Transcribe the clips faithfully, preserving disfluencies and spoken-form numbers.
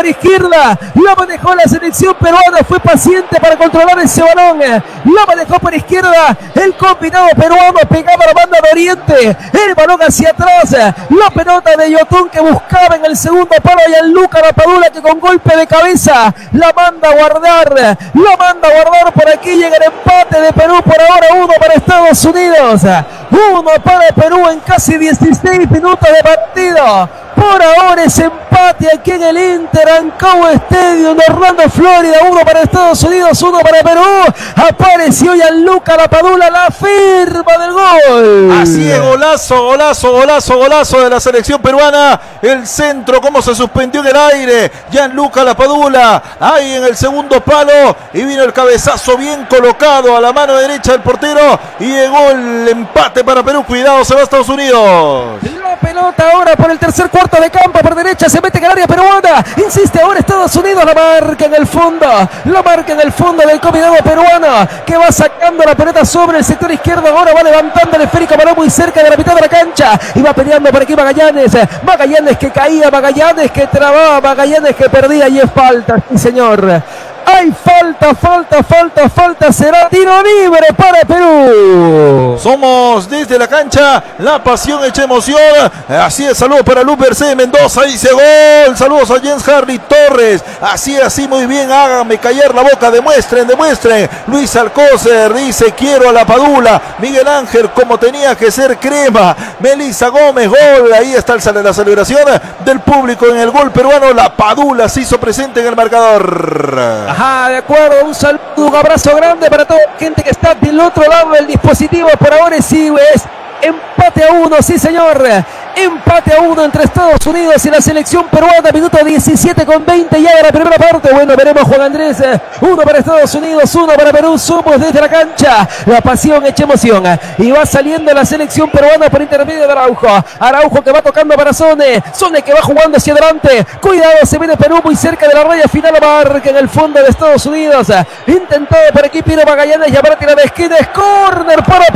por izquierda, lo manejó la selección peruana, fue paciente para controlar ese balón, lo manejó por izquierda, el combinado peruano pegaba la banda de Oriente, el balón hacia atrás, la pelota de Yotun que buscaba en el segundo palo a Gianluca Lapadula que con golpe de cabeza la manda a guardar, lo manda a guardar. Por aquí llega el empate de Perú, por ahora uno para Estados Unidos, uno para Perú en casi dieciséis minutos de partido. Por ahora es empate aquí en el Inter Ancao Stadium de Orlando, Florida. Uno para Estados Unidos, uno para Perú. Apareció Gianluca Lapadula, la firma del gol. Así es, golazo, golazo, golazo, golazo de la selección peruana. El centro, cómo se suspendió en el aire. Gianluca Lapadula, ahí en el segundo palo. Y vino el cabezazo bien colocado a la mano derecha del portero. Y llegó el empate para Perú. Cuidado, se va a Estados Unidos. La pelota ahora por el tercer cuarto de campo, por derecha se mete en el área peruana, insiste ahora Estados Unidos, la marca en el fondo, la marca en el fondo del combinado peruano, que va sacando la pelota sobre el sector izquierdo, ahora va levantando el esférico, balón muy cerca de la mitad de la cancha, y va peleando por aquí Magallanes, Magallanes que caía, Magallanes que trababa, Magallanes que perdía, y es falta, sí señor. Hay falta, falta, falta, falta. Será tiro libre para Perú. Somos desde la cancha. La pasión hecha emoción. Así es, saludos para Luz Mercedes Mendoza. Dice gol. Saludos a Jens Harry Torres. Así, así, muy bien. Háganme callar la boca. Demuestren, demuestren. Luis Alcócer dice quiero a Lapadula. Miguel Ángel, como tenía que ser crema. Melissa Gómez, gol. Ahí está la celebración del público en el gol peruano. Lapadula se hizo presente en el marcador. Ajá, de acuerdo, un saludo, un abrazo grande para toda la gente que está del otro lado del dispositivo. Por ahora sí, es empate a uno, sí señor. Empate a uno entre Estados Unidos y la selección peruana, minuto diecisiete con veinte ya de la primera parte. Bueno, veremos Juan Andrés, uno para Estados Unidos, uno para Perú. Somos desde la cancha, la pasión hecha emoción, y va saliendo la selección peruana por intermedio de Araujo. Araujo que va tocando para Sone, Sone que va jugando hacia adelante. Cuidado, se viene Perú muy cerca de la raya final, la marca en el fondo de Estados Unidos. Intentado por aquí Pino Magallanes, y ahora tira de esquina, es córner para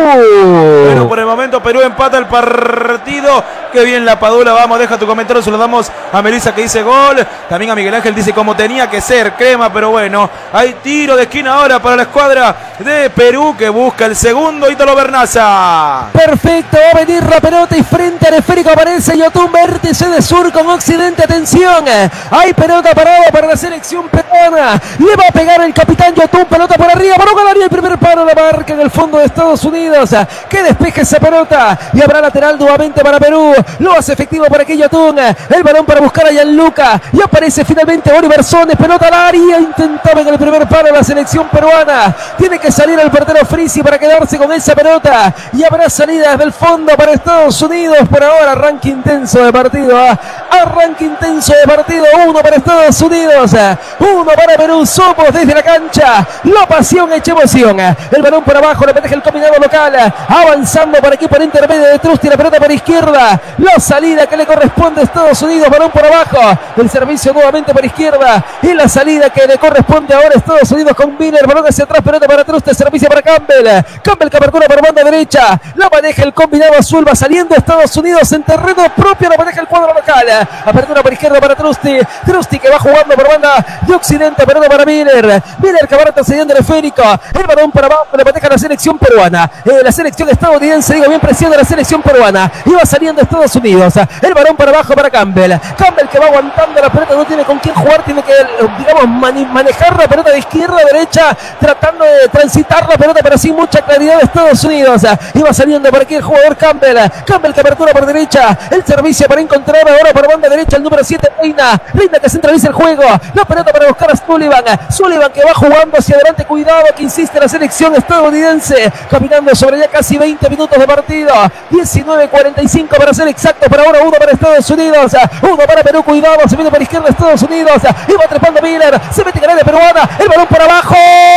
Perú. Pero por el momento Perú empata el partido. Qué bien Lapadula, vamos, deja tu comentario, se lo damos a Melissa que dice gol, también a Miguel Ángel dice como tenía que ser, crema, pero bueno, hay tiro de esquina ahora para la escuadra de Perú que busca el segundo, Ítalo Bernaza. Perfecto, va a venir la pelota y frente al esférico aparece Yotun, vértice de sur con occidente, atención, hay pelota parada para la selección peruana, le va a pegar el capitán Yotun, pelota por arriba, para ganaría el primer paro, la marca en el fondo de Estados Unidos, que despeje esa pelota, y habrá lateral nuevamente para Perú, lo hace efectivo por aquí Yotun, el balón para buscar a Gianluca, y aparece finalmente Oliver Sones, pelota al área, intentaba en el primer palo la selección peruana, tiene que salir el portero Frisi para quedarse con esa pelota, y habrá salidas del fondo para Estados Unidos. Por ahora arranque intenso de partido, ¿eh? arranque intenso de partido, uno para Estados Unidos, uno para Perú. Somos desde la cancha, la pasión hecha emoción, el balón por abajo, le protege el combinado local, avanzando por aquí por intermedio de Trusty, la pelota por izquierda, la salida que le corresponde a Estados Unidos, balón por abajo, el servicio nuevamente por izquierda, y la salida que le corresponde ahora a Estados Unidos con Miller, balón hacia atrás, pelota para Trusty, servicio para Campbell, Campbell que apertura por banda derecha, la maneja el combinado azul, va saliendo Estados Unidos en terreno propio, la maneja el cuadro local, apertura por izquierda para Trusty, Trusty que va jugando por banda de occidente, pelota para Miller, Miller que va retrocediendo el esférico, el balón para abajo, le maneja la selección peruana, eh, la selección estadounidense, digo bien presiona la selección peruana, y va saliendo Estados Unidos, el balón para abajo para Campbell, Campbell que va aguantando la pelota, no tiene con quién jugar, tiene que, digamos, mani- manejar la pelota de izquierda a derecha, tratando de transitar la pelota, pero sin mucha claridad de Estados Unidos, y va saliendo por aquí el jugador Campbell, Campbell que apertura por derecha, el servicio para encontrar ahora por banda derecha el número siete, Reina, Reina que centraliza el juego, la pelota para buscar a Sullivan, Sullivan que va jugando hacia adelante, cuidado que insiste la selección estadounidense, caminando sobre ya casi veinte minutos de partido, diecinueve cuarenta y cinco para ser exacto, por ahora uno para Estados Unidos, uno para Perú, cuidado, se viene por izquierda Estados Unidos, y va trepando Miller, se mete en la área peruana, el balón por abajo,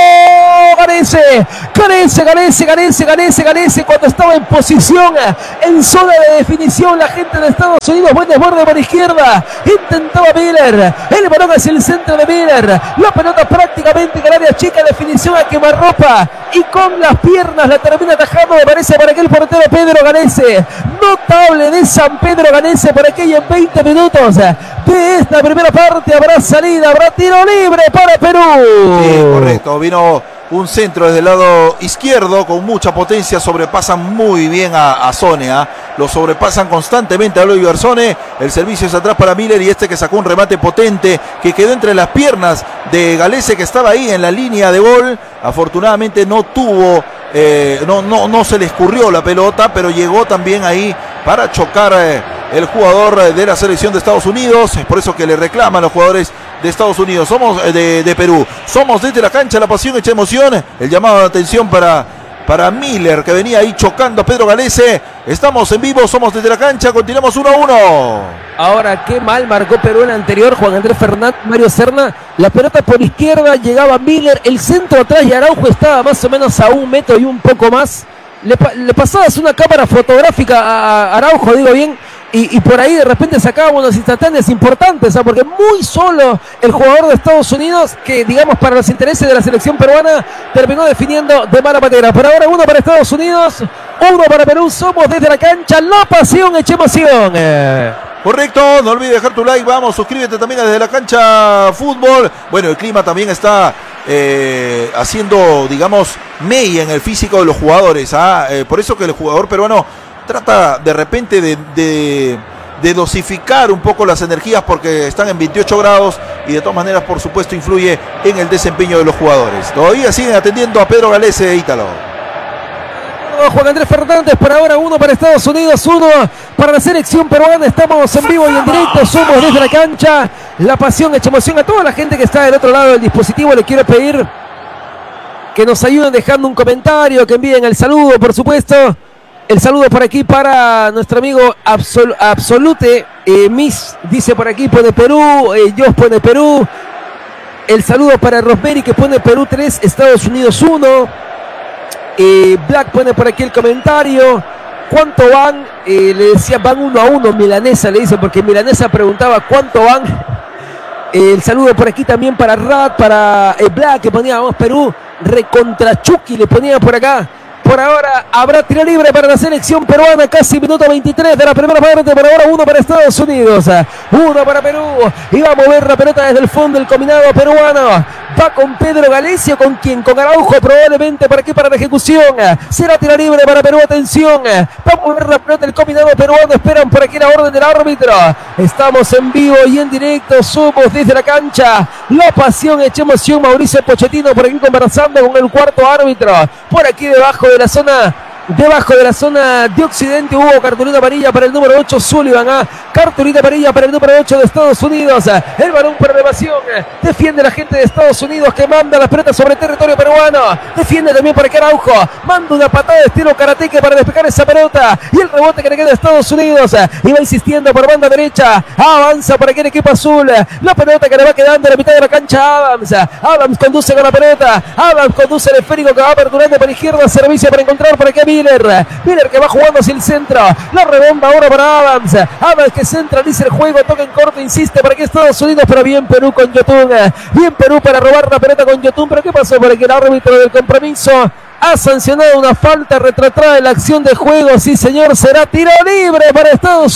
Ganese, Ganese, Ganese, Ganese, Ganese, Ganese, cuando estaba en posición, en zona de definición, la gente de Estados Unidos, buen desborde por izquierda, intentaba Miller, el balón hacia el centro de Miller, la pelota prácticamente en el área chica, definición a quemarropa, y con las piernas la termina atajando, me parece, para aquel portero Pedro Ganese, notable de San Pedro Ganese por aquello en veinte minutos, de esta primera parte. Habrá salida, habrá tiro libre para Perú. Sí, correcto. Vino un centro desde el lado izquierdo con mucha potencia. Sobrepasan muy bien a, a Sone. ¿eh? Lo sobrepasan constantemente a Oliver Sone. El servicio es atrás para Miller y este que sacó un remate potente que quedó entre las piernas de Galese, que estaba ahí en la línea de gol. Afortunadamente no tuvo, eh, no, no, no se le escurrió la pelota, pero llegó también ahí para chocar eh, el jugador de la selección de Estados Unidos. Es por eso que le reclaman los jugadores de Estados Unidos. Somos eh, de, de Perú. Somos desde la cancha, la pasión hecha emoción. El llamado de atención para, para Miller, que venía ahí chocando a Pedro Galese. Estamos en vivo, somos desde la cancha, continuamos uno a uno. Ahora, qué mal marcó Perú en el anterior. Juan Andrés Fernández, Mario Serna. La pelota por izquierda, llegaba Miller. El centro atrás y Araujo estaba más o menos a un metro y un poco más. Le, le pasabas una cámara fotográfica a Araujo, digo bien. Y, y por ahí de repente sacábamos unos instantáneos importantes, ¿sabes? Porque muy solo el jugador de Estados Unidos, que digamos para los intereses de la selección peruana, terminó definiendo de mala manera. Por ahora uno para Estados Unidos, uno para Perú. Somos desde la cancha, la pasión hecha emoción. Eh. Correcto, no olvides dejar tu like, vamos, suscríbete también desde la cancha fútbol. Bueno, el clima también está eh, haciendo, digamos, mella en el físico de los jugadores. ¿ah? Eh, por eso que el jugador peruano trata de repente de, de, de dosificar un poco las energías porque están en veintiocho grados y de todas maneras, por supuesto, influye en el desempeño de los jugadores. Todavía siguen atendiendo a Pedro Galese, Ítalo. Juan Andrés Fernández, por ahora uno para Estados Unidos, uno para la selección peruana. Estamos en vivo y en directo, somos desde la cancha, la pasión hecha emoción. A toda la gente que está del otro lado del dispositivo le quiero pedir que nos ayuden dejando un comentario, que envíen el saludo, por supuesto. El saludo por aquí para nuestro amigo Absol Absolute, eh, Miss dice por aquí, pone Perú, eh, Josh pone Perú. El saludo para Rosemary, que pone Perú tres, Estados Unidos uno. Eh, Black pone por aquí el comentario. ¿Cuánto van? Eh, le decía, van uno a uno. Milanesa le dice, porque Milanesa preguntaba cuánto van. Eh, el saludo por aquí también para Rat, para eh, Black, que ponía vamos Perú. Recontra Chucky le ponía por acá. Por ahora habrá tiro libre para la selección peruana, casi minuto veintitrés de la primera parte. Por ahora uno para Estados Unidos, uno para Perú. Y va a mover la pelota desde el fondo el combinado peruano. Va con Pedro Galese, ¿con quién? Con Araujo probablemente por aquí para la ejecución. Será tiro libre para Perú, atención. Va a mover la pelota el combinado peruano. Esperan por aquí la orden del árbitro. Estamos en vivo y en directo. Somos desde la cancha. La pasión hecha emoción. Mauricio Pochettino por aquí conversando con el cuarto árbitro. Por aquí debajo de la zona, debajo de la zona de Occidente hubo cartulina amarilla para el número ocho, Sullivan. ¿ah? Cartulina amarilla para el número ocho de Estados Unidos. El balón por elevación. Defiende la gente de Estados Unidos que manda la pelota sobre el territorio peruano. Defiende también para que Araujo manda una patada de estilo karateque para despejar esa pelota. Y el rebote que le queda a Estados Unidos. Y va insistiendo por banda derecha. Avanza por aquí el equipo azul. La pelota que le va quedando en la mitad de la cancha a Adams. Adams conduce con la pelota. Adams conduce el esférico que va aperturando por izquierda. Servicio para encontrar por aquí a Miller. Miller que va jugando hacia el centro. La redonda ahora para Adams. Adams que centraliza el juego. Toca en corto, insiste para aquí Estados Unidos. Pero bien Perú con Yotun. Bien Perú para robar la pelota con Yotun. Pero ¿qué pasó? Por aquí el árbitro del compromiso ha sancionado una falta, retratada la acción de juego. Sí, señor, será tiro libre para Estados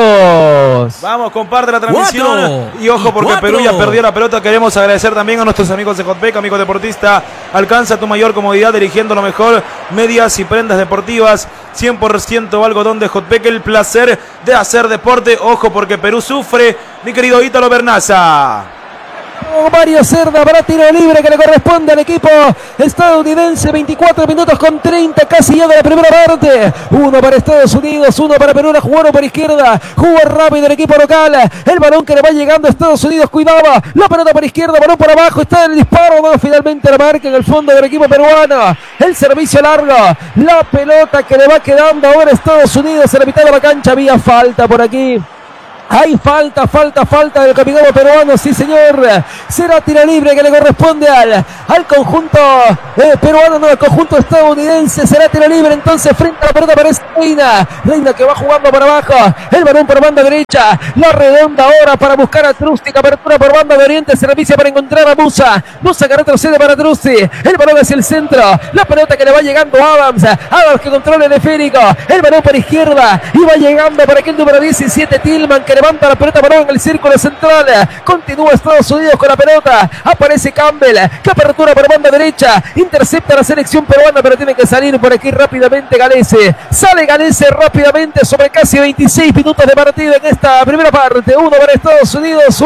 Unidos. Vamos, comparte la transmisión. Cuatro. Y ojo, porque Cuatro. Perú ya perdió la pelota. Queremos agradecer también a nuestros amigos de Hotpec, amigo deportista. Alcanza tu mayor comodidad eligiendo lo mejor. Medias y prendas deportivas. cien por ciento algodón de Hotpec. El placer de hacer deporte. Ojo, porque Perú sufre. Mi querido Ítalo Bernaza. Mario Cerda, habrá tiro libre que le corresponde al equipo estadounidense. Veinticuatro minutos con treinta, casi ya de la primera parte. Uno para Estados Unidos, uno para Perú. La jugaron por izquierda, jugó rápido el equipo local. El balón que le va llegando a Estados Unidos, cuidaba la pelota por izquierda, balón por abajo, está en el disparo, no, finalmente la marca en el fondo del equipo peruano. El servicio largo, la pelota que le va quedando ahora a Estados Unidos en la mitad de la cancha. Había falta por aquí. Hay falta, falta, falta del capitán peruano, sí señor. Será tiro libre que le corresponde al, al conjunto eh, peruano, no, al conjunto estadounidense. Será tiro libre entonces frente a la pelota para Reina. Reina que va jugando para abajo. El balón por banda derecha. La redonda ahora para buscar a Trusty. Apertura por banda de oriente. Servicio para encontrar a Musa. Musa que retrocede para Trusty. El balón hacia el centro. La pelota que le va llegando a Adams. Adams que controla el esférico. El balón por izquierda. Y va llegando por aquí el número diecisiete, Tillman, que que levanta la pelota balón en el círculo central. Continúa Estados Unidos con la pelota. Aparece Campbell. Que apertura por banda derecha. Intercepta la selección peruana, pero tiene que salir por aquí rápidamente Galese. Sale Galese rápidamente sobre casi veintiséis minutos de partido en esta primera parte. Uno para Estados Unidos,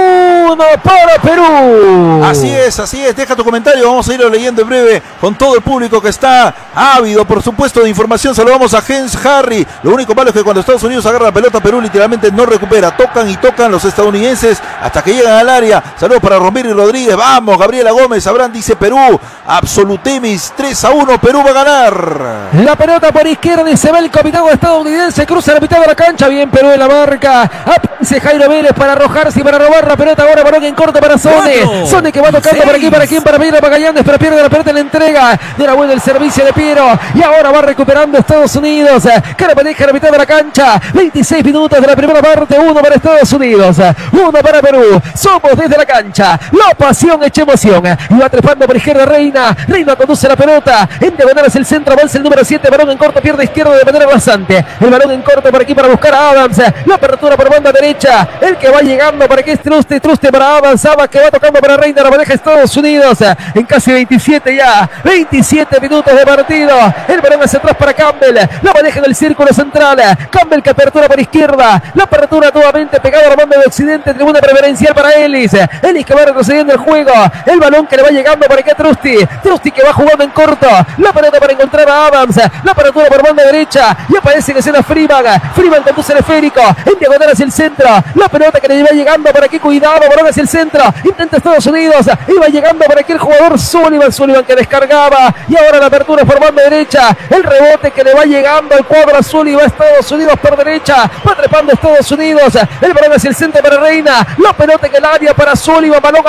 uno para Perú. Así es, así es. Deja tu comentario. Vamos a irlo leyendo en breve con todo el público que está ávido, por supuesto, de información. Saludamos a Jens Harry. Lo único malo es que cuando Estados Unidos agarra la pelota, Perú literalmente no recupera. Tocan y tocan los estadounidenses hasta que llegan al área. Saludos para Romero y Rodríguez. Vamos, Gabriela Gómez. Abraham dice Perú. Absolutemis. tres a uno. Perú va a ganar. La pelota por izquierda y se va el capitán estadounidense. Cruza la mitad de la cancha. Bien, Perú en la marca. Aparece Jairo Vélez para arrojarse y para robar la pelota. Ahora balón en corto para Sone. Sone que va tocando seis. Por aquí, para quién, para Piero Magallanes, pero pierde la pelota en la entrega. No era bueno el servicio de Piero. Y ahora va recuperando Estados Unidos. Que la maneja la mitad de la cancha. veintiséis minutos de la primera parte. Uno para Estados Unidos. Uno para Perú. Somos desde la cancha. La pasión hecha emoción. Y va trepando por izquierda Reina. Reina conduce la pelota. En diagonal hacia el centro. Avanza el número siete. Balón en corto. Pierde izquierda de manera bastante. El balón en corto por aquí para buscar a Adams. La apertura por banda derecha. El que va llegando para que es Truste. Truste para Adams. Adams que va tocando para Reina. La maneja Estados Unidos. En casi veintisiete ya. veintisiete minutos de partido. El balón hacia atrás para Campbell. La maneja en el círculo central. Campbell que apertura por izquierda. La apertura nuevamente pegada a la banda de Occidente. Tribuna preferencial para Ellis. Ellis que va retrocediendo el juego. El balón que le va llegando para que Trusti. Trusti que va jugando en corto. La pelota para encontrar a Adams. La apertura por banda derecha. Y aparece en escena Freeman. Freeman conduce el esférico. En diagonal hacia el centro. La pelota que le va llegando por aquí. Cuidado. Balón hacia el centro. Intenta Estados Unidos. Iba llegando por aquí el jugador Sullivan. Sullivan que descargaba. Y ahora la apertura por banda derecha. El rebote que le va llegando al cuadro azul. Y va Estados Unidos por derecha. Va trepando Estados Unidos. El balón hacia el centro para Reina. La pelota que el área para Sullivan. Balón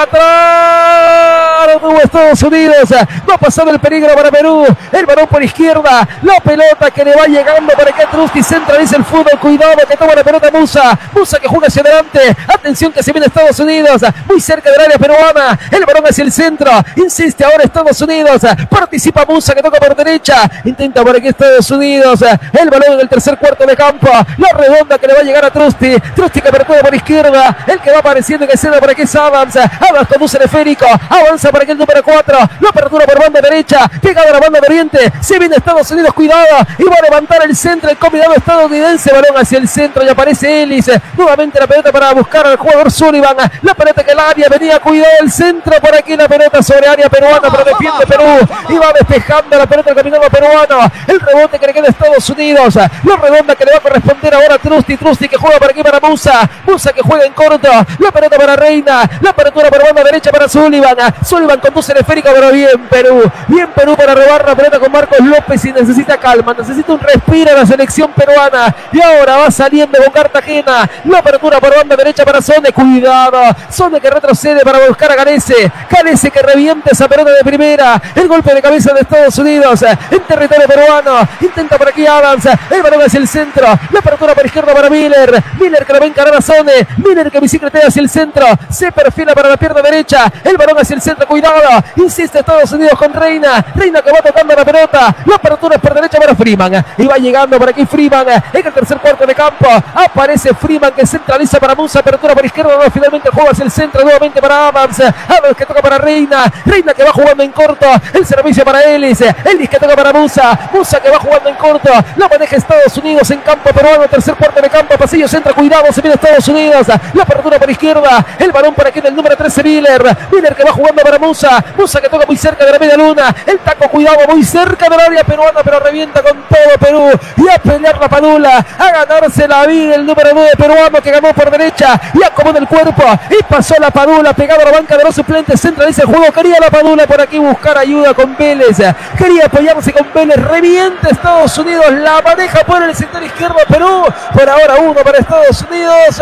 atrás. Tuvo Estados Unidos. Va pasando el peligro para Perú. El balón por izquierda. La pelota que le va llegando para que Trusti centraliza el fútbol. Cuidado que toma la pelota Musa. Musa que juega hacia adelante. Atención que se viene Estados Unidos. Muy cerca del área peruana. El balón hacia el centro. Insiste ahora Estados Unidos. Participa Musa que toca por derecha. Intenta por aquí Estados Unidos. El balón en el tercer cuarto de campo. La redonda que le va a llegar a Trusti. Trusti que apertura por izquierda. El que va apareciendo en escena por aquí es Adams. Adams conduce el esférico. Avanza para aquí el número cuatro. La apertura por banda derecha. Pegada a la banda de oriente. Se viene Estados Unidos. Cuidado. Y va a levantar el centro. El combinado estadounidense. Balón hacia el centro. Y aparece Ellis. Nuevamente la pelota para buscar al jugador Sullivan. La pelota que el área venía. Cuidado el centro. Por aquí la pelota sobre área peruana. Pero defiende Perú. Y va despejando la pelota el combinado peruano. El rebote que le queda a Estados Unidos. La redonda que le va a corresponder ahora a Trusti. Trusti que juega por aquí para Musa. Musa que juega en corto. La pelota para Reina. La apertura por banda derecha para Sullivan. Sullivan conduce el esférico, pero bien Perú. Bien Perú para robar la pelota con Marcos López y necesita calma. Necesita un respiro a la selección peruana. Y ahora va saliendo con Cartagena. La apertura por banda derecha para Sone. Cuidado. Sone que retrocede para buscar a Galese. Galese que revienta esa pelota de primera. El golpe de cabeza de Estados Unidos en territorio peruano. Intenta por aquí Adams. El balón hacia el centro. La apertura por izquierda para Miller. Miller que lo va a encarar a Sone. Miller que bicicletea hacia el centro. Se perfila para la pierna derecha. El balón hacia el centro. Cuidado. Insiste Estados Unidos con Reina. Reina que va tocando la pelota. La apertura es por derecha para Freeman. Y va llegando por aquí Freeman. En el tercer cuarto de campo. Aparece Freeman que centraliza para Musa. Apertura por izquierda. No, finalmente el juego hacia el centro. Nuevamente para Adams. Adams que toca para Reina. Reina que va jugando en corto. El servicio para Ellis. Ellis que toca para Musa. Musa que va jugando en corto. La maneja Estados Unidos en campo peruano. Tercer cuarto de campo. Pasillo centro. Cuidado. Se viene Estados Unidos. La apertura por izquierda. El balón por aquí del número trece Miller. Miller que va jugando para Musa. Musa que toca muy cerca de la media luna. El taco, cuidado, muy cerca del área peruana, pero revienta con todo Perú. Y a pelear la Padula. A ganarse la vida el número nueve peruano que ganó por derecha. Y acomoda el cuerpo. Y pasó la Padula pegado a la banca de los suplentes. Centraliza el juego. Quería la Padula por aquí buscar ayuda con Vélez. Quería apoyarse con Vélez. Revienta Estados Unidos. La maneja por el sector izquierdo Perú. Por ahora uno para Estados Unidos.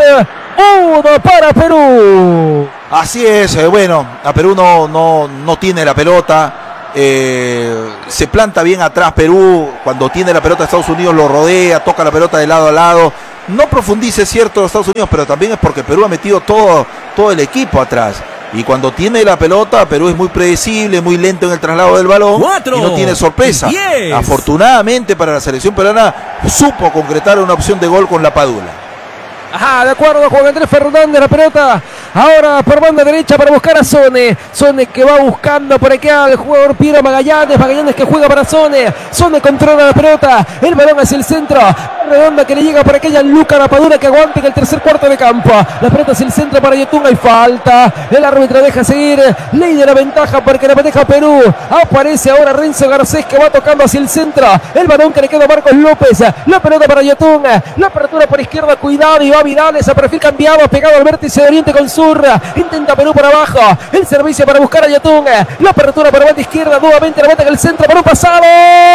Uno para Perú. Así es, eh, bueno, a Perú no, no, no tiene la pelota. Eh, se planta bien atrás Perú. Cuando tiene la pelota Estados Unidos lo rodea, toca la pelota de lado a lado. No profundice, cierto, los Estados Unidos, pero también es porque Perú ha metido todo, todo el equipo atrás. Y cuando tiene la pelota, Perú es muy predecible, muy lento en el traslado del balón. Cuatro, y no tiene sorpresa. Afortunadamente para la selección peruana, supo concretar una opción de gol con la Padula. Ajá, de acuerdo, Juan Andrés Fernández, la pelota ahora por banda derecha para buscar a Sone. Sone que va buscando por aquí al jugador Piero Magallanes. Magallanes que juega para Sone. Sone controla la pelota. El balón hacia el centro. Redonda que le llega por aquella Luca Rapadura que aguanta en el tercer cuarto de campo. La pelota hacia el centro para Yotun. Hay falta. El árbitro deja seguir. Ley de la ventaja porque la maneja Perú. Aparece ahora Renzo Garcés que va tocando hacia el centro. El balón que le queda a Marcos López. La pelota para Yotun. La apertura por izquierda. Cuidado. Y va Vidales a perfil cambiado. Pegado al vértice de Oriente con Sur. Intenta Perú por abajo. El servicio para buscar a Yotun. La apertura por banda izquierda. Nuevamente la meta en el centro. Perú pasado.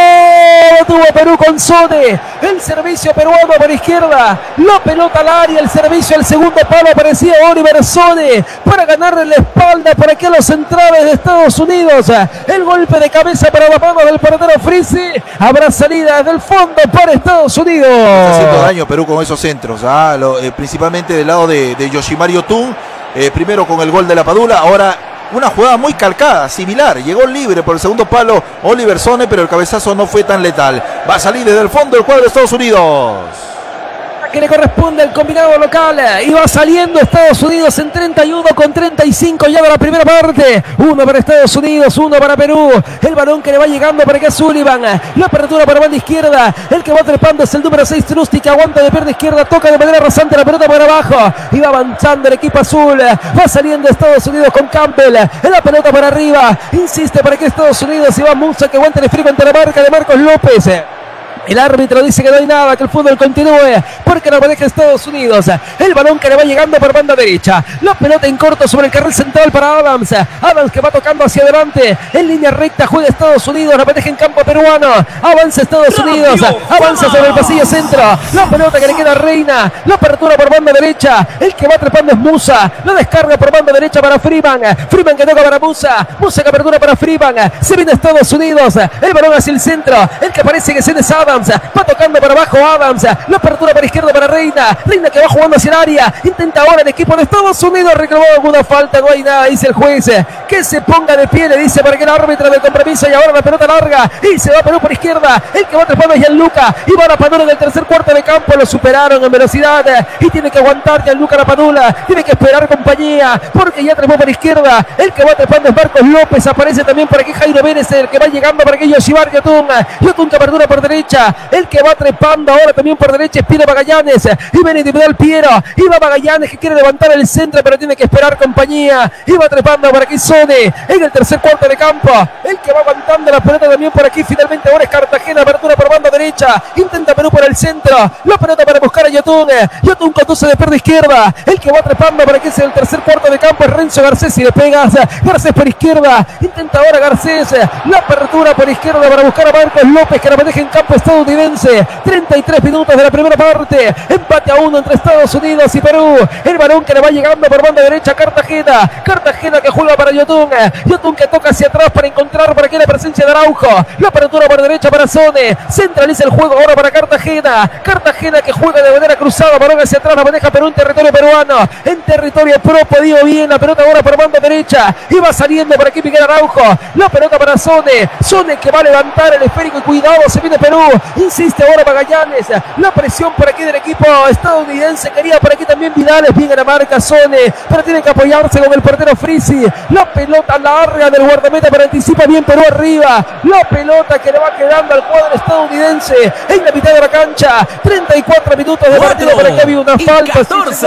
Tuvo Perú con Sone. El servicio peruano por izquierda. La pelota al área. El servicio al segundo palo. Aparecía Oliver Sone para ganarle la espalda por aquí a los centrales de Estados Unidos. El golpe de cabeza para la mano del portero Frisi. Habrá salida del fondo para Estados Unidos. Está haciendo daño Perú con esos centros. ¿ah? Lo, eh, principalmente del lado de, de Yoshimar Yotun. Eh, primero con el gol de la Padula. Ahora una jugada muy calcada, similar. Llegó libre por el segundo palo Oliver Sone, pero el cabezazo no fue tan letal. Va a salir desde el fondo el cuadro de Estados Unidos. Que le corresponde al combinado local. Y va saliendo Estados Unidos en treinta y uno con treinta y cinco ya de la primera parte. Uno para Estados Unidos, uno para Perú. El balón que le va llegando para acá Sullivan. La apertura para banda izquierda. El que va trepando es el número seis Trusty, que aguanta de pierna izquierda. Toca de manera rasante la pelota por abajo. Y va avanzando el equipo azul. Va saliendo Estados Unidos con Campbell. En la pelota por arriba. Insiste para que Estados Unidos. Y va Musa que aguanta el frío ante la marca de Marcos López. El árbitro dice que no hay nada, que el fútbol continúe, porque la maneja Estados Unidos. El balón que le va llegando por banda derecha. La pelota en corto sobre el carril central para Adams. Adams que va tocando hacia adelante. En línea recta juega Estados Unidos. La maneja en campo peruano. Avanza Estados Unidos. Avanza sobre el pasillo centro. La pelota que le queda a Reina. La apertura por banda derecha. El que va trepando es Musa. La descarga por banda derecha para Freeman. Freeman que toca para Musa. Musa que apertura para Freeman. Se viene Estados Unidos. El balón hacia el centro. El que parece que se es Adams. Va tocando para abajo Adams. La apertura para izquierda para Reina. Reina que va jugando hacia el área. Intenta ahora el equipo de Estados Unidos. Reclamó alguna falta. No hay nada, dice el juez. Que se ponga de pie, le dice para que el árbitro de compromiso. Y ahora la pelota larga. Y se va Perú por izquierda. El que va trepando es Gianluca. Y va la Padula en el tercer cuarto de campo. Lo superaron en velocidad. Y tiene que aguantar Gianluca la Padula. Tiene que esperar compañía. Porque ya trepó por izquierda. El que va trepando es Marcos López. Aparece también por aquí Jairo Vélez. El que va llegando para aquí Yoshimar Yotun. Yotun que apertura por derecha. El que va trepando ahora también por derecha es Piero Magallanes. Y viene individual Piero. Y va Magallanes que quiere levantar el centro, pero tiene que esperar compañía. Y va trepando por aquí Sone. En el tercer cuarto de campo. El que va aguantando la pelota también por aquí. Finalmente ahora es Cartagena. Apertura por banda derecha. Intenta Perú por el centro. La pelota para buscar a Yotun. Yotun conduce de pierna izquierda. El que va trepando por aquí es el tercer cuarto de campo es Renzo Garcés. Y le pegas. Garcés por izquierda. Intenta ahora Garcés. La apertura por izquierda para buscar a Marcos López que la maneja en campo estadounidense. treinta y tres minutos de la primera parte. Empate a uno entre Estados Unidos y Perú. El balón que le va llegando por banda derecha a Cartagena. Cartagena que juega para Yotun. Yotun que toca hacia atrás para encontrar por aquí la presencia de Araujo. La apertura por derecha para Sone. Centraliza el juego ahora para Cartagena. Cartagena que juega de manera cruzada. Balón hacia atrás. La maneja Perú en territorio peruano. En territorio pro. Podido bien. La pelota ahora por banda derecha. Y va saliendo por aquí Miguel Araujo. La pelota para Sone. Sone que va a levantar el esférico. Y cuidado. Se viene Perú. Insiste ahora Magallanes. La presión por aquí del equipo estadounidense. Quería por aquí también Vidales. Bien a la marca Sone. Pero tiene que apoyarse con el portero Frisi. La pelota larga del guardameta. Pero anticipa bien Perú arriba. La pelota que le va quedando al cuadro estadounidense. En la mitad de la cancha. treinta y cuatro minutos de partido. Por aquí había una falta. Sí,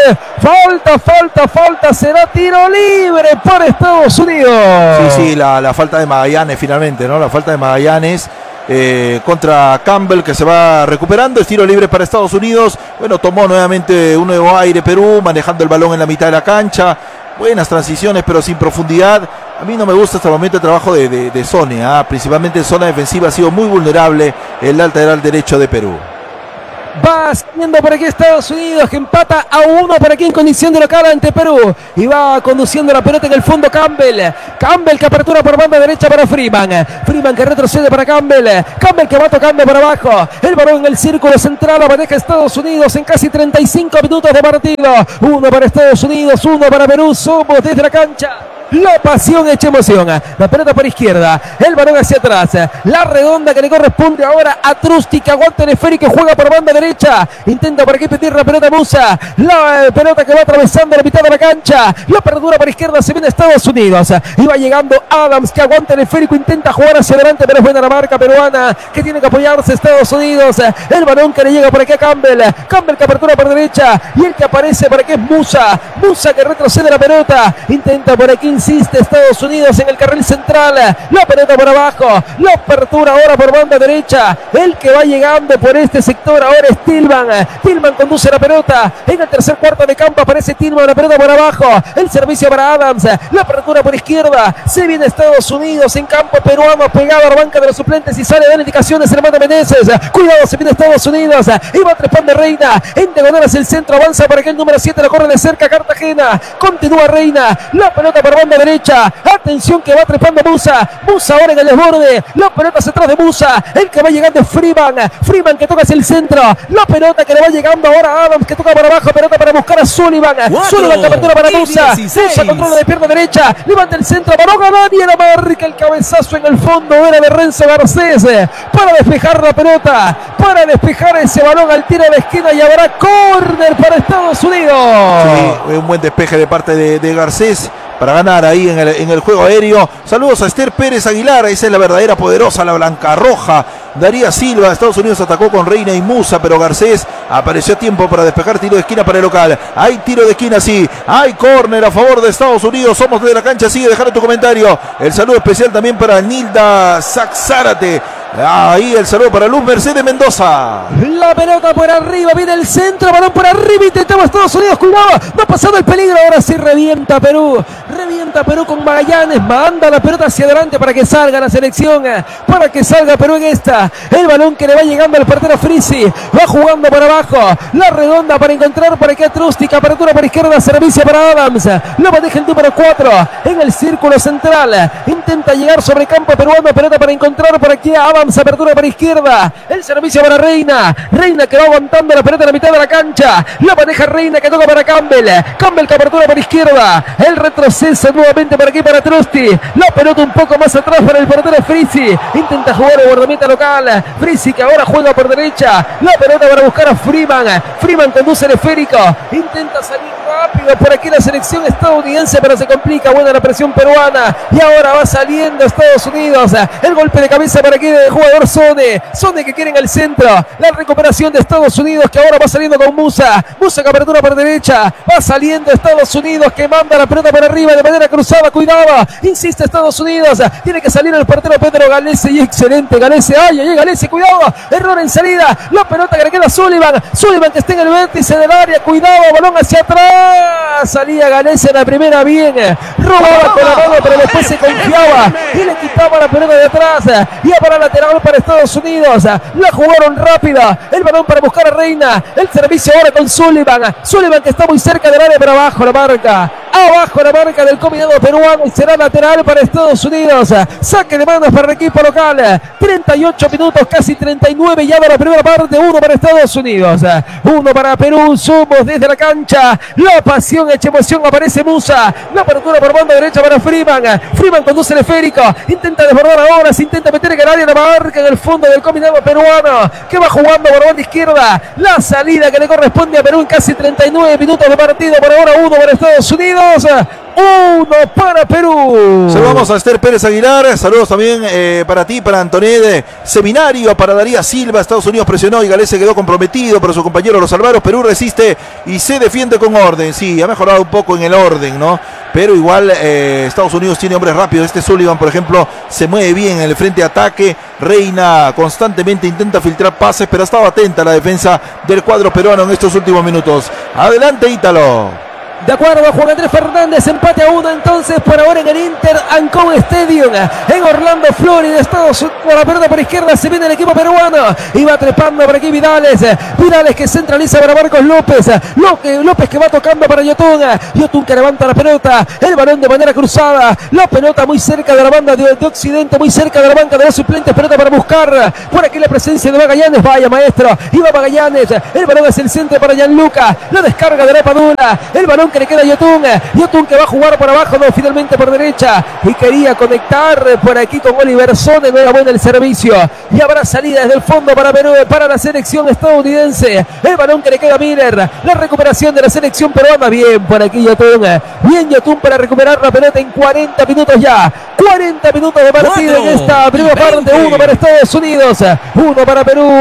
falta, falta, falta. Será tiro libre para Estados Unidos. Sí, sí, la, la falta de Magallanes finalmente, ¿no? La falta de Magallanes. Eh, contra Campbell que se va recuperando. Es tiro libre para Estados Unidos. Bueno, tomó nuevamente un nuevo aire Perú, manejando el balón en la mitad de la cancha. Buenas transiciones pero sin profundidad. A mí no me gusta hasta el momento el trabajo de, de, de Sone, ¿eh? Principalmente en zona defensiva ha sido muy vulnerable el lateral derecho de Perú. Va saliendo por aquí Estados Unidos que empata a uno por aquí en condición de local ante Perú. Y va conduciendo la pelota en el fondo Campbell. Campbell que apertura por banda derecha para Freeman. Freeman que retrocede para Campbell. Campbell que va tocando para abajo. El balón en el círculo central. La maneja Estados Unidos en casi treinta y cinco minutos de partido. Uno para Estados Unidos, uno para Perú. Somos desde la cancha La pasión hecha emoción. La pelota por izquierda. El balón hacia atrás. La redonda que le corresponde ahora a Trusty, que aguanta el esférico y juega por banda derecha. Intenta por aquí pedir la pelota Musa. La eh, pelota que va atravesando la mitad de la cancha. La apertura por izquierda se viene a Estados Unidos. Y va llegando Adams, que aguanta el esférico. Intenta jugar hacia adelante, pero es buena la marca peruana, que tiene que apoyarse Estados Unidos. El balón que le llega por aquí a Campbell. Campbell que apertura por derecha. Y el que aparece por aquí es Musa. Musa que retrocede la pelota. Intenta por aquí. Insiste Estados Unidos en el carril central. La pelota por abajo. La apertura ahora por banda derecha. El que va llegando por este sector ahora es Tillman. Tillman conduce la pelota. En el tercer cuarto de campo aparece Tillman. La pelota por abajo. El servicio para Adams. La apertura por izquierda. Se viene Estados Unidos en campo peruano. Pegado a la banca de los suplentes y sale de indicaciones el hermano Meneses. Cuidado, se viene Estados Unidos. Y va trepando Reina. En diagonal hacia el centro. Avanza para que el número siete lo corre de cerca Cartagena. Continúa Reina. La pelota por banda derecha. Atención que va trepando Musa. Musa ahora en el desborde. La pelota hacia atrás de Musa. El que va llegando es Freeman. Freeman que toca hacia el centro. La pelota que le va llegando ahora a Adams, que toca por abajo. Pelota para buscar a Sullivan. Cuatro, Sullivan que apertura para Musa. dieciséis. Musa controla de pierna derecha. Levanta el centro. Balón a nadie. La marca. El cabezazo en el fondo era de Renzo Garcés. Para despejar la pelota. Para despejar ese balón al tiro de la esquina. Y habrá córner para Estados Unidos. Sí, un buen despeje de parte de, de Garcés para ganar ahí en el, en el juego aéreo. Saludos a Esther Pérez Aguilar, esa es la verdadera poderosa, la blanca roja. Daría Silva, Estados Unidos atacó con Reina y Musa, pero Garcés apareció a tiempo para despejar. Tiro de esquina para el local. Hay tiro de esquina, sí. Hay córner a favor de Estados Unidos. Somos de la cancha, sigue dejando tu comentario. El saludo especial también para Nilda Saxárate. Ahí el saludo para Luz Mercedes Mendoza. La pelota por arriba, viene el centro, balón por arriba, intentaba Estados Unidos, cuidado, no ha pasado el peligro, ahora sí revienta Perú, revienta Perú con Magallanes, manda la pelota hacia adelante para que salga la selección, para que salga Perú en esta, el balón que le va llegando al portero Frisi, va jugando por abajo, la redonda para encontrar por aquí a Trusty, apertura por izquierda, servicio para Adams, lo maneja el número cuatro, en el círculo central, intenta llegar sobre campo peruano, pelota para encontrar por aquí a Adams, apertura por izquierda, el servicio para Reina, Reina que va aguantando la pelota en la mitad de la cancha, la maneja Reina que toca para Campbell, Campbell que apertura por izquierda, el retroceso nuevamente por aquí para Trusty, la pelota un poco más atrás para el portero Frisi, intenta jugar el guardameta local, Frisi que ahora juega por derecha, la pelota para buscar a Freeman, Freeman conduce el esférico, intenta salir rápido por aquí la selección estadounidense, pero se complica, buena la presión peruana, y ahora va saliendo Estados Unidos, el golpe de cabeza para aquí del jugador Sone, Sone que quiere en el centro, la recuperación de Estados Unidos que ahora va saliendo con Musa, Musa que apertura por derecha, va saliendo Estados Unidos que manda la pelota por arriba de manera cruzada, cuidado, insiste Estados Unidos, tiene que salir el portero Pedro Galese y excelente Galese, ay, ay, Galese, cuidado, error en salida, la pelota que le queda a Sullivan, Sullivan que está en el vértice del área, cuidado, balón hacia atrás, salía Galese en la primera bien, robaba con la mano pero después se confiaba y le quitaba la pelota de atrás, y para lateral para Estados Unidos, la jugaron rápida, el balón para buscar a Reina, el servicio ahora con Sullivan, Sullivan que está muy cerca del área pero abajo la marca, abajo la marca del combinado peruano y será lateral para Estados Unidos, saque de manos para el equipo local, treinta y ocho minutos, casi treinta y nueve ya de la primera parte, uno para Estados Unidos, uno para Perú, somos desde la cancha, la pasión hecha emoción, aparece Musa, la apertura por banda derecha para Freeman, Freeman conduce el esférico, intenta desbordar ahora, se intenta meter en el área, la marca en el fondo del combinado peruano, que va jugando por banda izquierda, la salida que le corresponde a Perú en casi treinta y nueve minutos de partido, por ahora uno para Estados Unidos, uno para Perú. Saludamos a Esther Pérez Aguilar, saludos también eh, para ti, para Antonet Seminario, para Daría Silva. Estados Unidos presionó y Galese quedó comprometido, pero su compañero lo salvaron. Perú resiste y se defiende con orden. Sí, ha mejorado un poco en el orden, ¿no? Pero igual eh, Estados Unidos tiene hombres rápidos. Este Sullivan, por ejemplo, se mueve bien en el frente de ataque. Reina constantemente intenta filtrar pases, pero ha estado atenta a la defensa del cuadro peruano en estos últimos minutos. Adelante, Ítalo. De acuerdo, Juan Andrés Fernández, empate a uno entonces por ahora en el Inter Ancon Stadium en Orlando, Florida, Estados Unidos. La pelota por izquierda, se viene el equipo peruano y va trepando por aquí Vidales, Vidales que centraliza para Marcos López, López que va tocando para Yotun, Yotun que levanta la pelota, el balón de manera cruzada, la pelota muy cerca de la banda de, de Occidente, muy cerca de la banca de los suplentes, pelota para buscar por aquí la presencia de Magallanes, vaya maestro, iba Magallanes, el balón hacia el centro para Gianluca, la descarga de la Padula, el balón que le queda a Yotun. Yotun que va a jugar por abajo, no, finalmente por derecha. Y quería conectar por aquí con Oliver Sone. No era bueno el servicio. Y habrá salida desde el fondo para Perú, para la selección estadounidense. El balón que le queda a Miller. La recuperación de la selección peruana. Bien por aquí Yotun. Bien Yotun para recuperar la pelota en cuarenta minutos ya. cuarenta minutos de partido en esta primera parte. Uno para Estados Unidos, uno para Perú.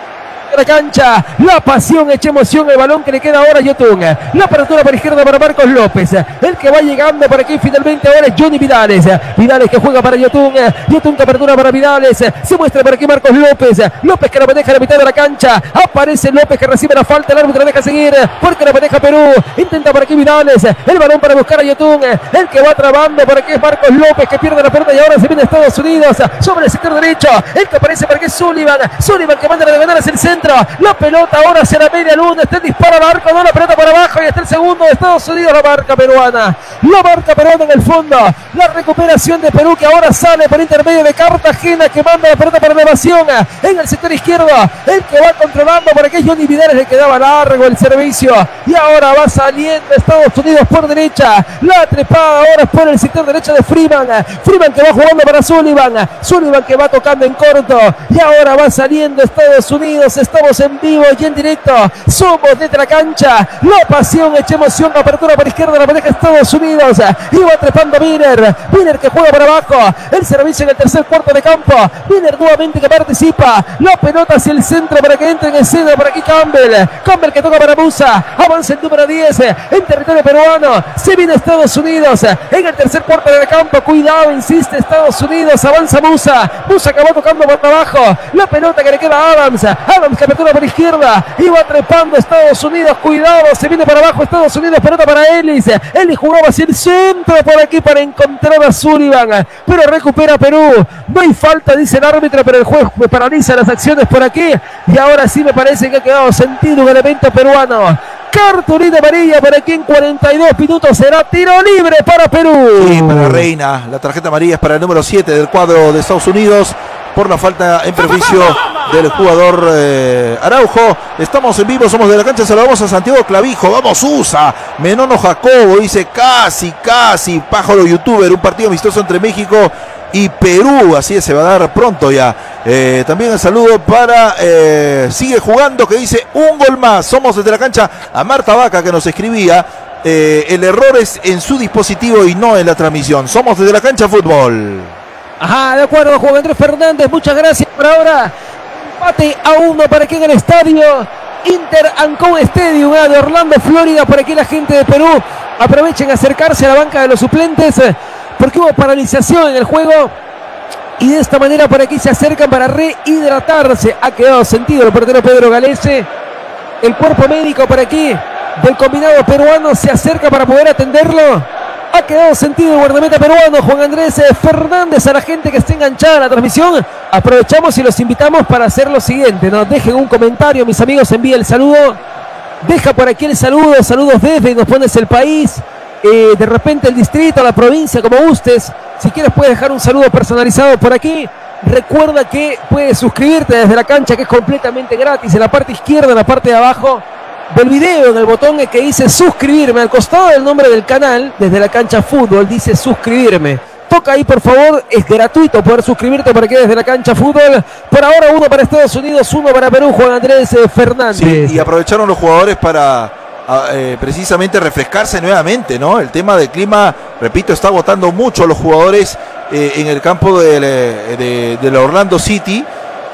La cancha, la pasión echa emoción, el balón que le queda ahora a Yotun. La apertura por izquierda para Marcos López. El que va llegando por aquí finalmente ahora es Johnny Vidales. Vidales que juega para Yotun. Yotun que apertura para Vidales. Se muestra por aquí Marcos López. López que la maneja a la mitad de la cancha. Aparece López que recibe la falta. El árbitro deja seguir porque la maneja Perú. Intenta por aquí Vidales. El balón para buscar a Yotun. El que va trabando por aquí es Marcos López que pierde la pelota y ahora se viene a Estados Unidos sobre el sector derecho. El que aparece por aquí es Sullivan. Sullivan que manda la diagonal hacia el centro. La pelota ahora hacia la media luna. Está el disparo al arco. No, la pelota para abajo. Y está el segundo de Estados Unidos. La marca peruana. La marca peruana en el fondo. La recuperación de Perú que ahora sale por intermedio de Cartagena que manda la pelota para elevación. En el sector izquierdo. El que va controlando por aquí es Johnny Vidales. Le quedaba largo el servicio. Y ahora va saliendo Estados Unidos por derecha. La trepada ahora es por el sector derecho de Freeman. Freeman que va jugando para Sullivan. Sullivan que va tocando en corto. Y ahora va saliendo Estados Unidos. Estamos en vivo y en directo. Somos desde la cancha. La pasión echa emoción. Apertura por izquierda. La pareja Estados Unidos. Y va trepando Miller. Miller que juega para abajo. El servicio en el tercer cuarto de campo. Miller nuevamente que participa. La pelota hacia el centro para que entre en escena. Por aquí Campbell. Campbell que toca para Musa. Avanza el número diez. En territorio peruano. Se viene Estados Unidos. En el tercer cuarto de campo. Cuidado, insiste Estados Unidos. Avanza Musa. Musa acabó tocando por abajo. La pelota que le queda a Adams. Adams que apertura por izquierda. Y va trepando Estados Unidos. Cuidado. Se viene para abajo Estados Unidos. Pelota para Ellis. Ellis jugaba hacia el centro por aquí para encontrar a Sullivan. Pero recupera Perú. No hay falta, dice el árbitro, pero el juez paraliza las acciones por aquí. Y ahora sí me parece que ha quedado sentido un elemento peruano. Cartulina amarilla para aquí en cuarenta y dos minutos. Será tiro libre para Perú. Sí, para Reina. La tarjeta amarilla es para el número siete del cuadro de Estados Unidos por la falta en perjuicio del jugador eh, Araujo. Estamos en vivo, somos de la cancha, saludamos a Santiago Clavijo. Vamos U S A. Menono Jacobo dice casi, casi. Pájaro youtuber, un partido amistoso entre México y Perú, así es, se va a dar pronto ya. Eh, también el saludo para eh, Sigue Jugando, que dice un gol más. Somos desde la cancha. A Marta Vaca que nos escribía, eh, el error es en su dispositivo y no en la transmisión. Somos desde la cancha fútbol. Ajá, de acuerdo, Juan Andrés Fernández, muchas gracias por ahora. Empate a uno para aquí en el estadio Inter Ancon Stadium de Orlando, Florida. Por aquí la gente de Perú aprovechen a acercarse a la banca de los suplentes porque hubo paralización en el juego. Y de esta manera por aquí se acercan para rehidratarse. Ha quedado sentido el portero Pedro Galese. El cuerpo médico por aquí del combinado peruano se acerca para poder atenderlo. Ha quedado sentido el guardameta peruano Juan Andrés Fernández. A la gente que esté enganchada a la transmisión, aprovechamos y los invitamos para hacer lo siguiente. Nos dejen un comentario, mis amigos, envíe el saludo. Deja por aquí el saludo, saludos desde y nos pones el país. Eh, de repente el distrito, la provincia, como gustes. Si quieres puedes dejar un saludo personalizado por aquí. Recuerda que puedes suscribirte desde la cancha, que es completamente gratis. En la parte izquierda, en la parte de abajo del video, en el botón que dice suscribirme, al costado del nombre del canal, desde la cancha fútbol, dice suscribirme. Toca ahí, por favor, es gratuito poder suscribirte para que desde la cancha fútbol. Por ahora uno para Estados Unidos, uno para Perú, Juan Andrés Fernández. Sí, y aprovecharon los jugadores para a, eh, precisamente refrescarse nuevamente, ¿no? El tema del clima, repito, está agotando mucho a los jugadores eh, en el campo del de, de la Orlando City.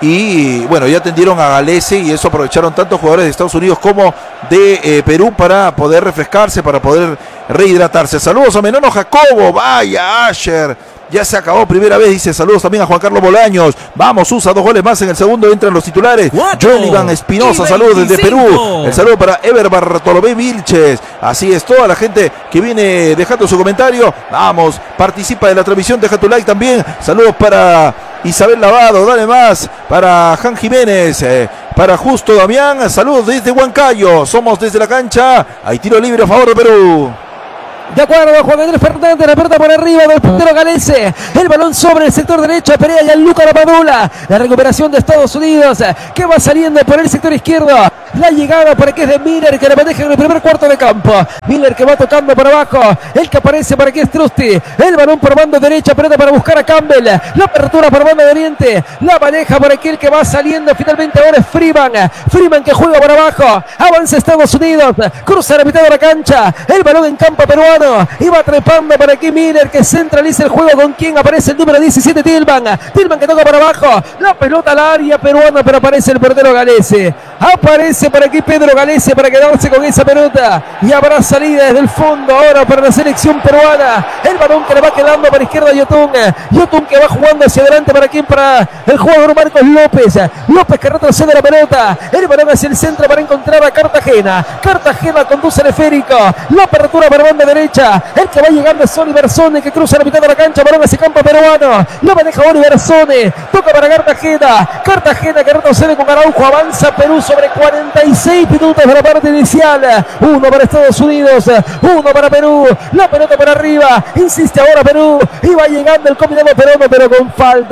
Y bueno, ya atendieron a Galese y eso aprovecharon tanto jugadores de Estados Unidos como de eh, Perú para poder refrescarse, para poder rehidratarse. Saludos a Menono Jacobo, vaya Asher, ya se acabó primera vez, dice. Saludos también a Juan Carlos Bolaños. Vamos, usa dos goles más en el segundo, entran los titulares. Jolivan Espinosa, saludos desde Perú. El saludo para Ever Bartolomé Vilches. Así es, toda la gente que viene dejando su comentario. Vamos, participa de la transmisión, deja tu like también. Saludos para Isabel Lavado, dale más. Para Jan Jiménez, eh, para Justo Damián. Saludos desde Huancayo. Somos desde la cancha. Hay tiro libre a favor de Perú. De acuerdo, Juan Andrés Fernández, la pelota por arriba del portero galese. El balón sobre el sector derecho, Perea y Luca Lapadula. La recuperación de Estados Unidos, que va saliendo por el sector izquierdo. La llegada por aquí es de Miller, que la maneja en el primer cuarto de campo. Miller que va tocando por abajo. El que aparece por aquí es Trusty. El balón por banda derecha, pelota para buscar a Campbell. La apertura por banda de oriente. La maneja por aquí el que va saliendo finalmente ahora es Freeman. Freeman que juega por abajo. Avanza Estados Unidos. Cruza la mitad de la cancha. El balón en campo peruano. Y va trepando por aquí Miller, que centraliza el juego. Con quien aparece el número diecisiete, Tillman. Tillman que toca por abajo. La pelota al área peruana, pero aparece el portero galese. Aparece por aquí Pedro Galese para quedarse con esa pelota. Y habrá salida desde el fondo ahora para la selección peruana. El balón que le va quedando para izquierda a Yotun. Yotun que va jugando hacia adelante para quien, para el jugador Marcos López. López que retrocede la pelota. El balón hacia el centro para encontrar a Cartagena. Cartagena conduce el esférico. La apertura para banda derecha. El que va llegando es Oliver Sone, que cruza la mitad de la cancha. Balón hacia campo peruano. Lo maneja Oliver Sone. Toca para Cartagena. Cartagena que retrocede con Araujo. Avanza Perú sobre cuarenta y seis minutos de la parte inicial. Uno para Estados Unidos. Uno para Perú. La pelota por arriba. Insiste ahora Perú. Y va llegando el combinado peruano, pero con falta.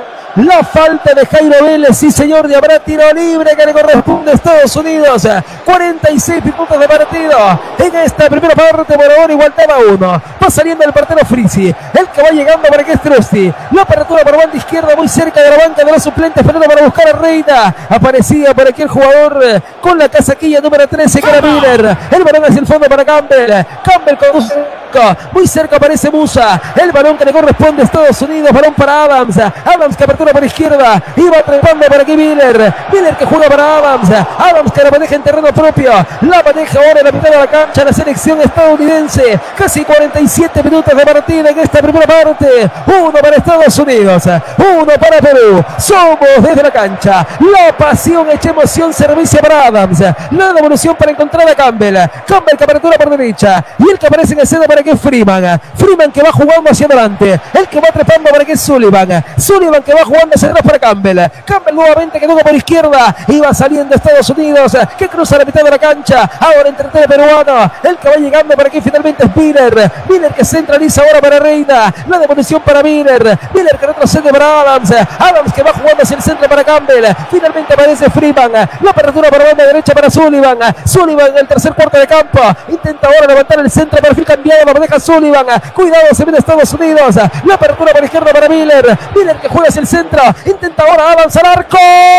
La falta de Jairo Vélez, sí señor, y habrá tiro libre que le corresponde a Estados Unidos. cuarenta y seis minutos de partido en esta primera parte, por ahora igualdad a uno. Va saliendo el portero Frisi, el que va llegando para que es Trusty. La apertura por banda izquierda, muy cerca de la banca de los suplentes, esperando para buscar a Reina. Aparecía por aquí el jugador con la casaquilla número trece, que era Miller. El balón hacia el fondo para Campbell. Campbell conduce. Muy cerca aparece Musa. El balón que le corresponde a Estados Unidos. Balón para Adams. Adams que apertura por izquierda. Y va trepando por aquí Miller. Miller que juega para Adams. Adams que la maneja en terreno propio. La maneja ahora en la mitad de la cancha la selección estadounidense. Casi cuarenta y siete minutos de partida en esta primera parte. Uno para Estados Unidos. Uno para Perú. Somos desde la cancha. La pasión hecha emoción. Servicio para Adams. La devolución para encontrar a Campbell. Campbell que apertura por derecha. Y el que aparece en escena para que es Freeman. Freeman que va jugando hacia adelante. El que va trepando para que es Sullivan. Sullivan que va jugando hacia atrás para Campbell. Campbell nuevamente que toca por izquierda. Y va saliendo Estados Unidos, que cruza la mitad de la cancha. Ahora entretiene peruano. El que va llegando para aquí finalmente es Miller. Miller que centraliza ahora para Reina. La devolución para Miller. Miller que retrocede para Adams. Adams que va jugando hacia el centro para Campbell. Finalmente aparece Freeman. La apertura para banda derecha para Sullivan. Sullivan en el tercer cuarto de campo. Intenta ahora levantar el centro. Perfil cambiado. Lo deja Sullivan. Cuidado, se viene Estados Unidos. La apertura para izquierda para Miller. Miller que juega hacia el centro. Intenta ahora Adams al arco.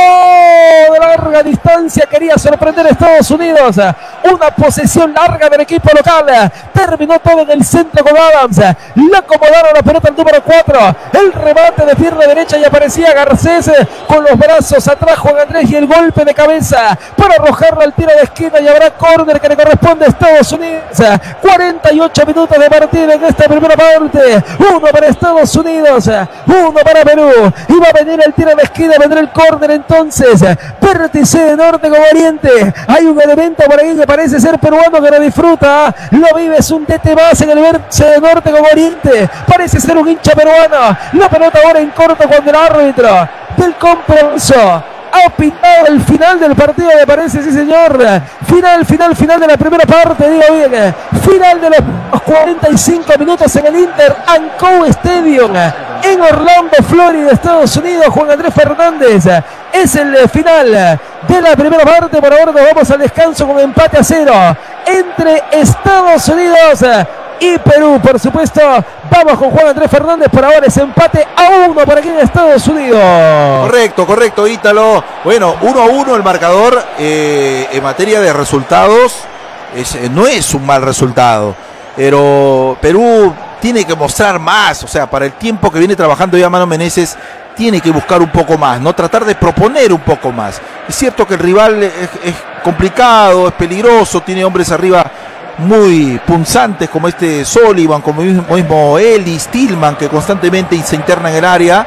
De larga distancia quería sorprender a Estados Unidos. Una posesión larga del equipo local. Terminó todo en el centro con Adams. Le acomodaron la pelota al número cuatro. El remate de pierna derecha y aparecía Garcés con los brazos atrás Juan Andrés y el golpe de cabeza para arrojarlo al tiro de esquina y habrá córner que le corresponde a Estados Unidos. cuarenta y ocho minutos de partida en esta primera parte. Uno para Estados Unidos, uno para Perú. Y va a venir el tiro de esquina, vendrá el córner entonces. Vértice de norte con oriente. Hay un elemento por ahí que parece ser peruano que lo disfruta. Lo vive, es un tete más en el vértice de norte con oriente. Parece ser un hincha peruano. La pelota ahora en corto cuando el árbitro del compromiso ha pitado el final del partido, me parece, sí señor. Final, final, final de la primera parte, digo bien. Final de los cuarenta y cinco minutos en el Inter Anco Stadium en Orlando, Florida, Estados Unidos. Juan Andrés Fernández, es el final de la primera parte. Por ahora nos vamos al descanso con empate a cero entre Estados Unidos y Perú, por supuesto. Vamos con Juan Andrés Fernández. Por ahora es empate a uno por aquí en Estados Unidos. Correcto, correcto, Ítalo. Bueno, uno a uno el marcador. Eh, en materia de resultados, es, no es un mal resultado. Pero Perú tiene que mostrar más. O sea, para el tiempo que viene trabajando ya Mano Meneses, tiene que buscar un poco más, ¿no? Tratar de proponer un poco más. Es cierto que el rival es, es complicado, es peligroso, tiene hombres arriba muy punzantes como este Sullivan, como mismo, mismo Ellis, Tillman, que constantemente se interna en el área,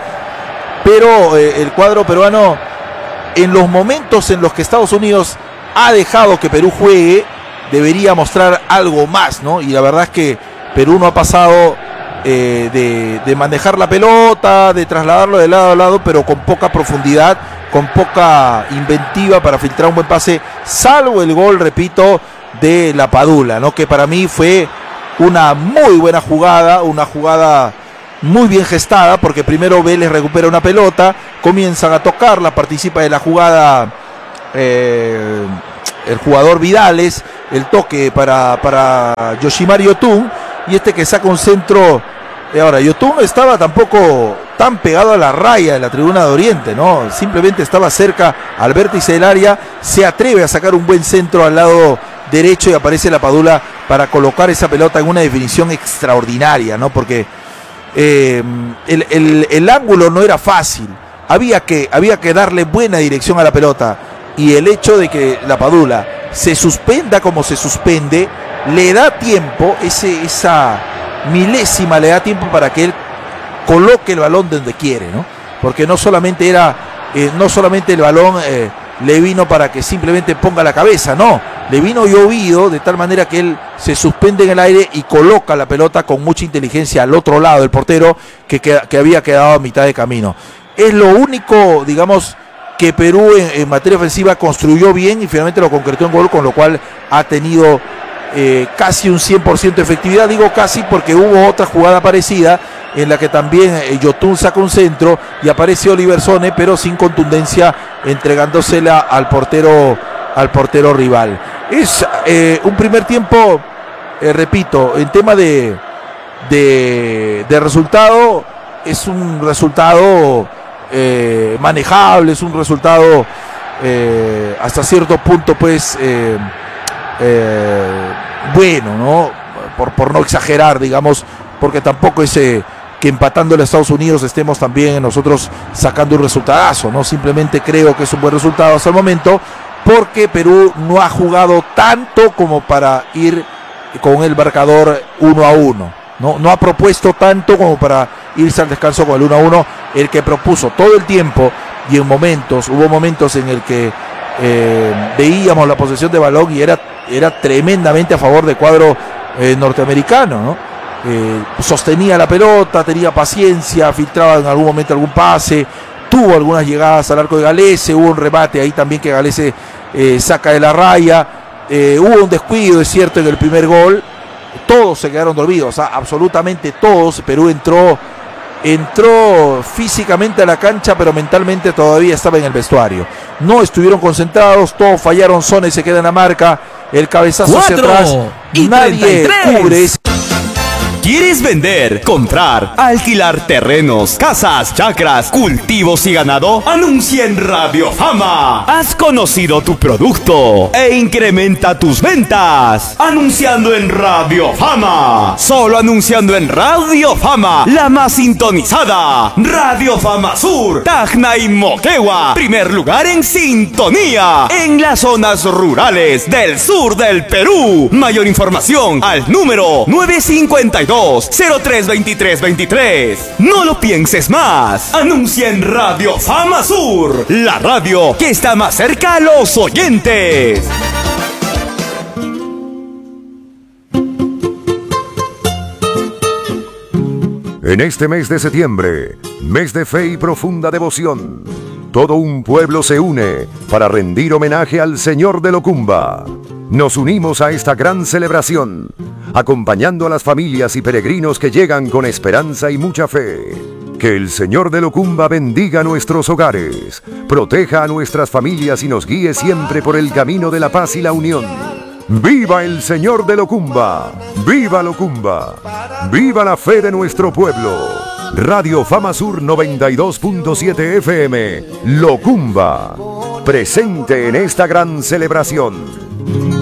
pero eh, el cuadro peruano, en los momentos en los que Estados Unidos ha dejado que Perú juegue, debería mostrar algo más, ¿no? Y la verdad es que Perú no ha pasado eh, de, de manejar la pelota, de trasladarlo de lado a lado, pero con poca profundidad, con poca inventiva para filtrar un buen pase, salvo el gol, repito, de Lapadula, ¿no? Que para mí fue una muy buena jugada, una jugada muy bien gestada, porque primero Vélez recupera una pelota, comienzan a tocarla, participa de la jugada eh, el jugador Vidales, el toque para, para Yoshimar Yotun, y este que saca un centro. Y ahora, Yotun no estaba tampoco tan pegado a la raya de la tribuna de Oriente, ¿no? Simplemente estaba cerca al vértice del área, se atreve a sacar un buen centro al lado derecho y aparece la Padula para colocar esa pelota en una definición extraordinaria, ¿no? Porque eh, el, el, el ángulo no era fácil, había que, había que darle buena dirección a la pelota, y el hecho de que la Padula se suspenda como se suspende, le da tiempo, ese, esa milésima le da tiempo para que él coloque el balón donde quiere, ¿no? Porque no solamente era, eh, no solamente el balón eh, le vino para que simplemente ponga la cabeza, no, le vino llovido de tal manera que él se suspende en el aire y coloca la pelota con mucha inteligencia al otro lado del portero que, que, que había quedado a mitad de camino. Es lo único, digamos, que Perú en, en materia ofensiva construyó bien y finalmente lo concretó en gol, con lo cual ha tenido eh, casi un cien por ciento de efectividad. Digo casi porque hubo otra jugada parecida en la que también eh, Yotun saca un centro y aparece Oliver Sone, pero sin contundencia, entregándosela al portero, al portero rival. Es eh, un primer tiempo, eh, repito, en tema de, de, de resultado, es un resultado eh, manejable, es un resultado eh, hasta cierto punto, pues, eh, eh, bueno, ¿no? Por, por no exagerar, digamos, porque tampoco es eh, que empatando a Estados Unidos estemos también nosotros sacando un resultadazo, ¿no? Simplemente creo que es un buen resultado hasta el momento, porque Perú no ha jugado tanto como para ir con el marcador uno a uno, ¿no? No ha propuesto tanto como para irse al descanso con el uno a uno, el que propuso todo el tiempo, y en momentos, hubo momentos en el que eh, veíamos la posesión de balón y era, era tremendamente a favor del cuadro eh, norteamericano, ¿no? Eh, sostenía la pelota, tenía paciencia, filtraba en algún momento algún pase, tuvo algunas llegadas al arco de Galese, hubo un remate ahí también que Galese eh, saca de la raya, eh, hubo un descuido, es cierto, en el primer gol, todos se quedaron dormidos, o sea, absolutamente todos. Perú entró, entró físicamente a la cancha, pero mentalmente todavía estaba en el vestuario, no estuvieron concentrados, todos fallaron. Sone se queda en la marca, el cabezazo hacia atrás, nadie cubre. ¿Quieres vender, comprar, alquilar terrenos, casas, chacras, cultivos y ganado? Anuncia en Radio Fama. Has conocido tu producto e incrementa tus ventas anunciando en Radio Fama. Solo anunciando en Radio Fama, la más sintonizada. Radio Fama Sur, Tacna y Moquegua. Primer lugar en sintonía en las zonas rurales del sur del Perú. Mayor información al número nueve cinco dos, cero tres veintitrés veintitrés. No lo pienses más. Anuncia en Radio Fama Sur, la radio que está más cerca a los oyentes. En este mes de septiembre, mes de fe y profunda devoción, todo un pueblo se une para rendir homenaje al Señor de Locumba. Nos unimos a esta gran celebración, acompañando a las familias y peregrinos que llegan con esperanza y mucha fe. Que el Señor de Locumba bendiga nuestros hogares, proteja a nuestras familias y nos guíe siempre por el camino de la paz y la unión. ¡Viva el Señor de Locumba! ¡Viva Locumba! ¡Viva la fe de nuestro pueblo! Radio Fama Sur noventa y dos punto siete F M, Locumba, presente en esta gran celebración.